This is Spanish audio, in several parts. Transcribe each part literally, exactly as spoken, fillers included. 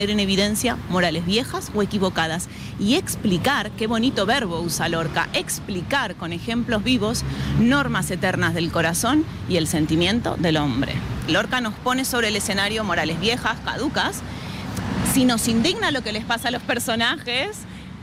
en evidencia morales viejas o equivocadas y explicar, qué bonito verbo usa Lorca, explicar con ejemplos vivos normas eternas del corazón y el sentimiento del hombre. Lorca nos pone sobre el escenario morales viejas, caducas. Si nos indigna lo que les pasa a los personajes,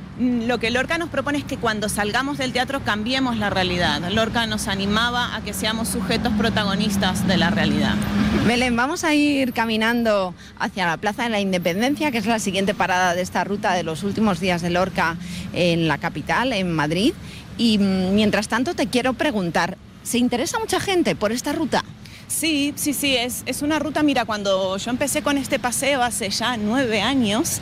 lo que Lorca nos propone es que cuando salgamos del teatro cambiemos la realidad. Lorca nos animaba a que seamos sujetos protagonistas de la realidad. Belén, vamos a ir caminando hacia la Plaza de la Independencia, que es la siguiente parada de esta ruta de los últimos días de Lorca en la capital, en Madrid. Y mientras tanto te quiero preguntar, ¿se interesa mucha gente por esta ruta? Sí, sí, sí, es, es una ruta, mira, cuando yo empecé con este paseo hace ya nueve años,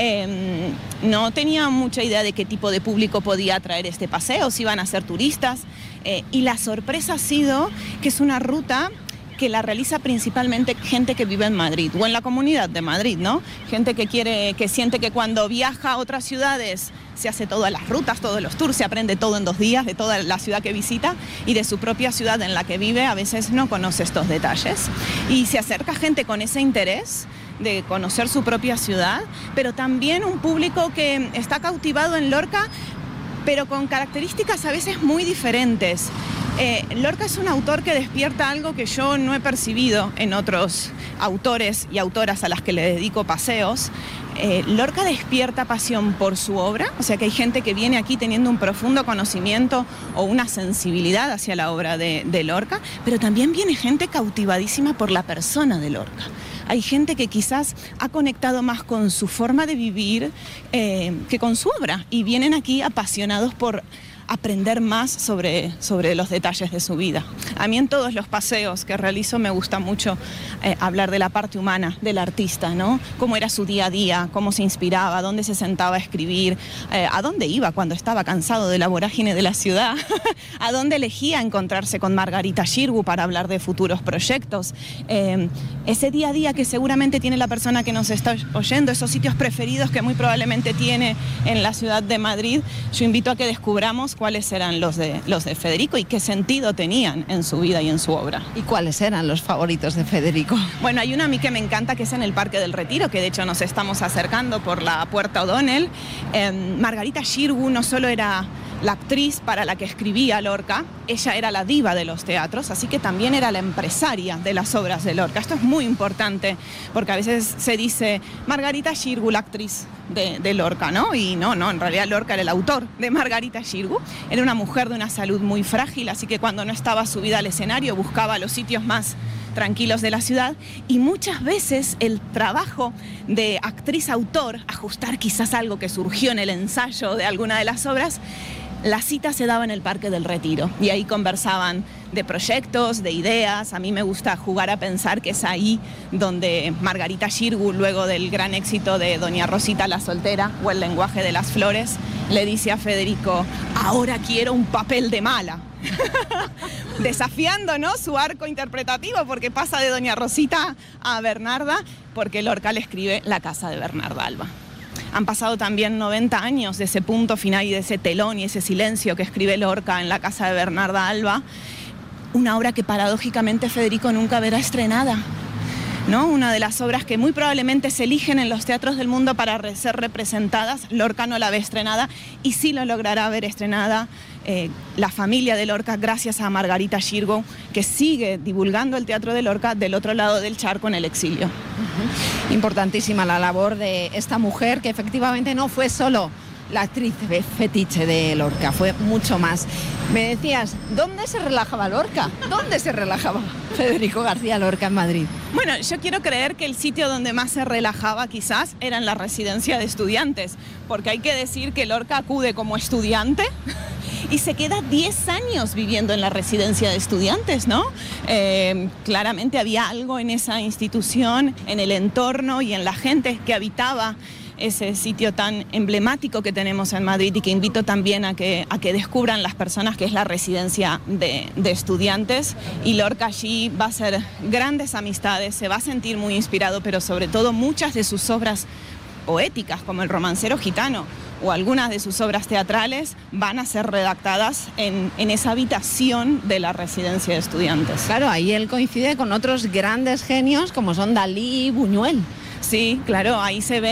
eh, no tenía mucha idea de qué tipo de público podía atraer este paseo, si iban a ser turistas, eh, y la sorpresa ha sido que es una ruta que la realiza principalmente gente que vive en Madrid o en la Comunidad de Madrid, ¿no? Gente que quiere, que siente que cuando viaja a otras ciudades se hace todas las rutas, todos los tours, se aprende todo en dos días de toda la ciudad que visita y de su propia ciudad en la que vive a veces no conoce estos detalles. Y se acerca gente con ese interés de conocer su propia ciudad, pero también un público que está cautivado en Lorca, pero con características a veces muy diferentes. Eh, Lorca es un autor que despierta algo que yo no he percibido en otros autores y autoras a las que le dedico paseos. Eh, Lorca despierta pasión por su obra, o sea que hay gente que viene aquí teniendo un profundo conocimiento o una sensibilidad hacia la obra de, de Lorca, pero también viene gente cautivadísima por la persona de Lorca. Hay gente que quizás ha conectado más con su forma de vivir eh, que con su obra y vienen aquí apasionados por aprender más sobre, sobre los detalles de su vida. A mí en todos los paseos que realizo me gusta mucho eh, hablar de la parte humana del artista, ¿no? Cómo era su día a día, cómo se inspiraba, dónde se sentaba a escribir, eh, a dónde iba cuando estaba cansado de la vorágine de la ciudad, a dónde elegía encontrarse con Margarita Xirgu para hablar de futuros proyectos. Eh, ese día a día que seguramente tiene la persona que nos está oyendo, esos sitios preferidos que muy probablemente tiene en la ciudad de Madrid, yo invito a que descubramos cuáles eran los de, los de Federico y qué sentido tenían en su vida y en su obra. ¿Y cuáles eran los favoritos de Federico? Bueno, hay uno a mí que me encanta, que es en el Parque del Retiro, que de hecho nos estamos acercando por la Puerta O'Donnell. Eh, Margarita Xirgu no solo era la actriz para la que escribía Lorca, ella era la diva de los teatros, así que también era la empresaria de las obras de Lorca. Esto es muy importante, porque a veces se dice Margarita Xirgu, la actriz de, de Lorca, ¿no? Y no, no, en realidad Lorca era el autor de Margarita Xirgu. Era una mujer de una salud muy frágil, así que cuando no estaba subida al escenario buscaba los sitios más tranquilos de la ciudad, y muchas veces el trabajo de actriz-autor, ajustar quizás algo que surgió en el ensayo de alguna de las obras, la cita se daba en el Parque del Retiro y ahí conversaban de proyectos, de ideas. A mí me gusta jugar a pensar que es ahí donde Margarita Xirgu, luego del gran éxito de Doña Rosita la Soltera o El lenguaje de las flores, le dice a Federico: ahora quiero un papel de mala. Desafiando, ¿no?, su arco interpretativo, porque pasa de Doña Rosita a Bernarda, porque Lorca le escribe La casa de Bernarda Alba. Han pasado también noventa años de ese punto final y de ese telón y ese silencio que escribe Lorca en La casa de Bernarda Alba, una obra que paradójicamente Federico nunca verá estrenada, ¿no? Una de las obras que muy probablemente se eligen en los teatros del mundo para ser representadas, Lorca no la ve estrenada, y sí lo logrará ver estrenada eh, la familia de Lorca, gracias a Margarita Xirgu, que sigue divulgando el teatro de Lorca del otro lado del charco en el exilio. Uh-huh. Importantísima la labor de esta mujer, que efectivamente no fue solo la actriz fetiche de Lorca, fue mucho más. Me decías, ¿dónde se relajaba Lorca? ¿Dónde se relajaba Federico García Lorca en Madrid? Bueno, yo quiero creer que el sitio donde más se relajaba quizás era en la residencia de estudiantes, porque hay que decir que Lorca acude como estudiante y se queda diez años viviendo en la residencia de estudiantes, ¿no? Eh, claramente había algo en esa institución, en el entorno y en la gente que habitaba ese sitio tan emblemático que tenemos en Madrid, y que invito también a que, a que descubran las personas, que es la residencia de, de estudiantes. Y Lorca allí va a hacer grandes amistades, se va a sentir muy inspirado, pero sobre todo muchas de sus obras poéticas, como El romancero gitano, o algunas de sus obras teatrales, van a ser redactadas en, en esa habitación de la residencia de estudiantes. Claro, ahí él coincide con otros grandes genios como son Dalí y Buñuel. Sí, claro, ahí se ve